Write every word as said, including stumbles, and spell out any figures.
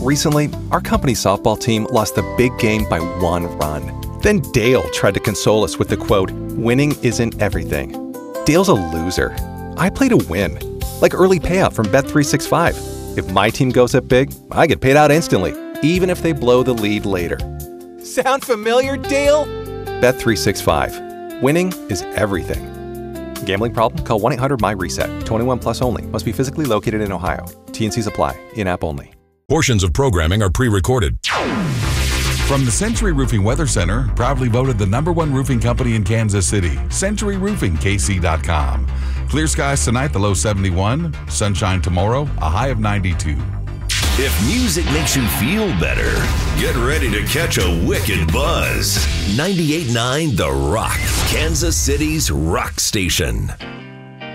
Recently, our company's softball team lost the big game by one run. Then Dale tried to console us with the quote, "Winning isn't everything." Dale's a loser. I play to win. Like early payout from Bet three sixty-five. If my team goes up big, I get paid out instantly, even if they blow the lead later. Sound familiar, Dale? Bet three sixty-five. Winning is everything. Gambling problem? Call one eight hundred M Y reset. twenty-one plus only. Must be physically located in Ohio. T and Cs apply. In-app only. Portions of programming are pre-recorded. From the Century Roofing Weather Center, proudly voted the number one roofing company in Kansas City. Century Roofing K C dot com. Clear skies tonight, the low seventy-one. Sunshine tomorrow, a high of ninety-two. If music makes you feel better, get ready to catch a wicked buzz. ninety-eight point nine The Rock, Kansas City's rock station.